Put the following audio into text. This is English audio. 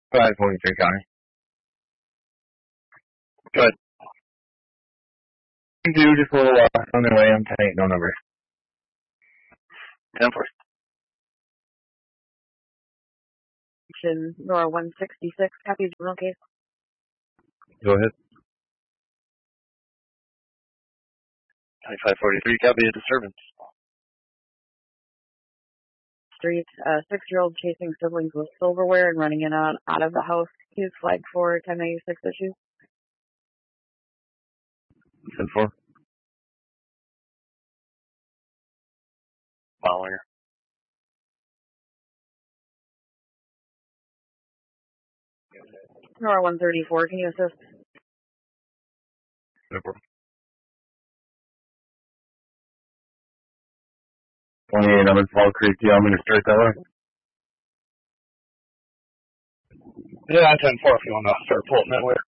543 County. Good. Do just a little on their way. I'm 10-8, no number. 10-4. Nora 166, copy journal case. Go ahead. 543, copy a disturbance. Street, 6-year-old chasing siblings with silverware and running in and out of the house. He's flagged for 1096 issues. 10-4. Following her. Nora 134, can you assist? No problem. 28, I'm in Fall Creek. Do you want me to start that way? Yeah, 10-4 if you want to start pulling that way.